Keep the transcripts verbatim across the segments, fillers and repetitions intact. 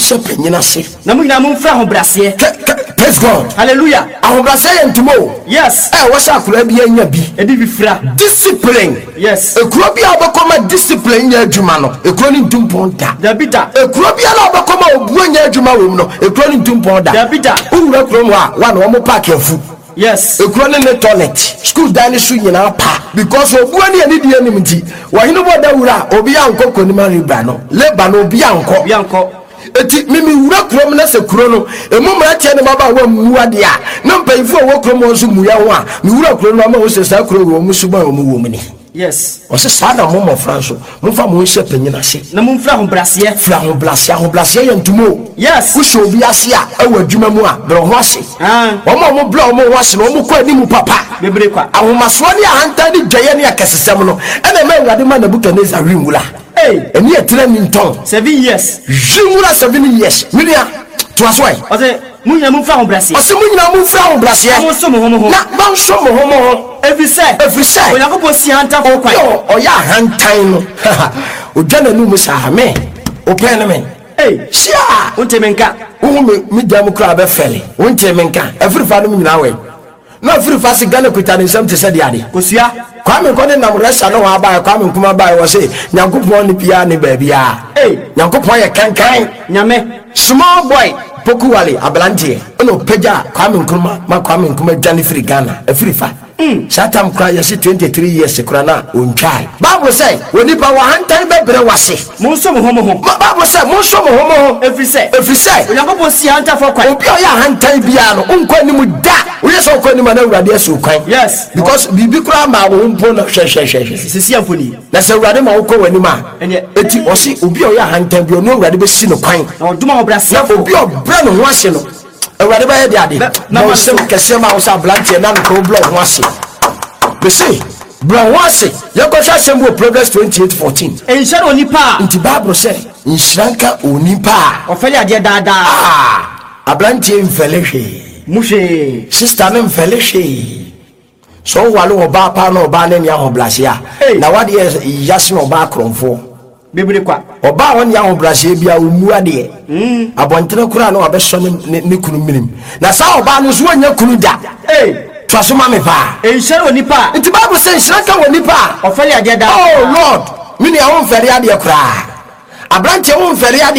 shepenyina se na mu nyina mo mfra ho brase. Praise God. Hallelujah. Ahom brase yentimo. Yes. Eh wo sha akura bia nya bi. Edi bi fra. Discipline. Yes. Ekuro bia obekoma discipline nya adwuma no. Ekuro ni ntumponda. Dabita. Ekuro bia la obekoma obuo nya adwuma wom no. Ekuro ni ntumponda. Dabita. Uwura kuro mu a wa na wo park afu. Yes. Ekuro ni toilet. School dine su nyina pa because obuo ni ani die nim nti. Wa hinu bo da wura obi anko konima riba no. Leba no obi anko. Obi anko. Eti mimi wura kuro na se kuro no emu mratie ne maba wa muade a na mpayifo wo kuro mo nso muya ho a mi wura kuro no ma wo se sa kuro wo musuba wo mu wo mu ni. Yes. O se sa na mo mo franso mo fa mo hye panyina se na mo mfra ho brase fra ho brase ho brase ye ntumo. Yes. Wo hye obi ase a awu adwuma mu a bro ho ase ah o mo mo blo mo ho ase no mo kwa ni mu papa bebre kwa ahomaso ni ahanta ni dwaye ni akesesem no ena ma awade ma na Nebukadnezar winwula. Hey, and yet tell me ton seven years. Jimura seven years. Milia, to us why? I say, Munya move from Brazil. I say, Munya move from Brazil. I want some homo. Not bound some homo. Every say, every say. When I go see Hunter for quite. Oh, yeah, hand time. Ujana Numusa, me. Open me. Hey, Shia, Untemenka. Oh, me, Democrat Felly. Untemenka. Every family now. No, every fast Ghana could tell him something to say the Adi. Kusia. Kwame kone na mresa no aba kwame kuma ba wo se Nyankopon ni pia ni ba bia eh Nyankopon ye kankan nyame small boy pokuwale ablante no peja kwame kuma ma kwame kuma jani free Ghana free fa mm shatam kwa ya se twenty-three years kura na ontwai Bible say woni pa wa hantan be bere wase mo so mo homo ho Bible say mo so mo homo every say every say Nyankopon si hanta for kwa obi o ya hantan bia no unkwa ni mu da we so kwa ni ma na urade asu kwan yes because bibi kura ma wo mpo na hwe hwe hwe sisi amfoni na se urade ma wo kwa wani ma eti o si obi o ya hantan bia no urade be si no kwan na oduma ho brase na obi o bra no ho ase no urade ba ye de ade na o se kese ma o sa blanche na no block ho ase be say bra ho ase ye ko hwa sembo Proverbs twenty-eight fourteen en share onipa nti Bible say inshranka onipa ofele ade dada ah ablanche mfele hwe muhwe sister no mfele hwe so wale oba pa na oba ne ya hoblasia na wade yase no oba kronfo bebre kwa oba won ya hoblasia bia omu ade mm abontere kura na obeso ne ne kunu minim na sa oba no so anya kunu da eh twaso ma me pa en share onipa nti Bible say nshranka wonipa ofele ade da oh lord mini ya won fere ade kura abrante won fere ade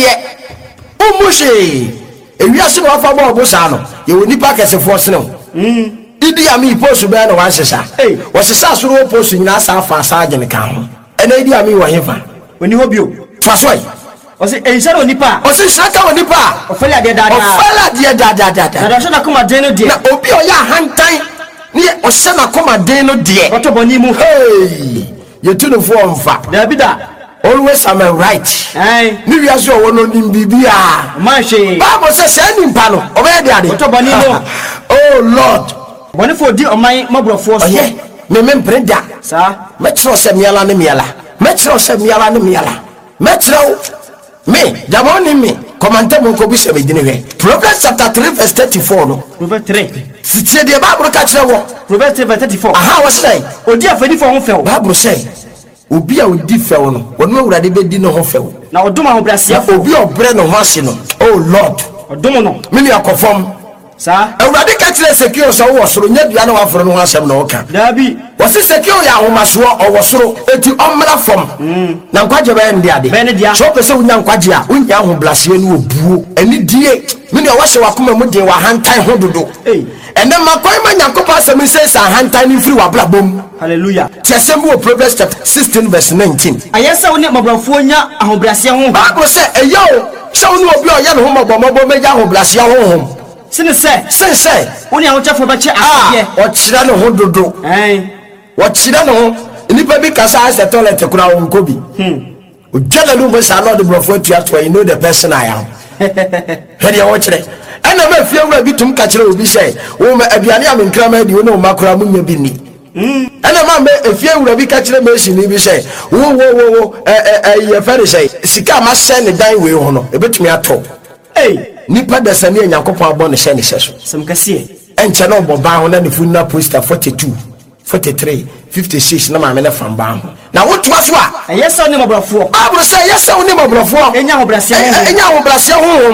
umushi ewiase no afa bo obosa no ye wonipa kesefo sene mm Idi ami post be na wan sesa eh wo sesa soro post nyina sa afa sa agene kan ho ena idi ami wo hefa oni hobio fasoi o se enshare onipa o se shaka onipa ofele ade dada ofele ade dada dada na so na kuma den no die na obi o ya hantan ni o se na kuma den no die oto boni mu hey ye tu no fo mfa dabida always am right eh ni wi aso wo no nim bibia ma she Bible say se ni mpa no o be de ade oto boni no oh lord woni for di oman mabrofo so ye me me prenda sa me tro se miala ne miala me tro se miala ne miala me tro me jamoni me komante mo ko bi se me dine hwe Proverbs chapter three verse thirty-four no Proverbs three sitie de Bible ka kire wo Proverbs three verse thirty-four aha wo say odi afani for ho few Bible say obi a odi few no wono urade be di no ho few na oduma ho brase obi obre no ho ase no oh lord odumo no me ni akofom sa urade ka kire secure so wo soro nya bia na wa foro no ho asem no ka dabi wo se secure ya ho maso o wo soro eti omra fom na nkwaje be ndi ade so pese unya nkwaje a unya ho blase ni obuo ani die me ni o wahye wakoma mu de wa hantan ho dodo eh ene makoi ma nyakopa asem se sa hantan ni firi wa blabom hallelujah tiasembo Proverbs chapter sixteen verse nineteen ayesa woni mabrafo nya ahobrase ho Bible say eyo so woni obi o ya no ho mabomabo meja ahobrase ho sine se se se woni awo chafo ba che afie o chira no ho dodo eh o chira no nipa bi kasa as the toilet kura won ko bi hmm o jala lu mo sa lord brofo tu ato you know the person I am hede o chire ana ma fie wura bi tum ka chire obi say wo ma aduane am nkrama di wo no makura munya bi ni hmm ana ma me efie wura bi ka chire me shini bi say wo wo wo eh eh ye fere say sika ma se ne dan we ho no ebetumi ato eh nipa da sane Nyankopon abɔ ne hye ne hye so sem kase enche no bo ba ho na ne funna poster forty-two forty-three fifty-six na ma me na fam ba ho na woto aso a ayesa woni mabrafo Bible say ayesa woni mabrafo enya ho brase ho enya ho brase ho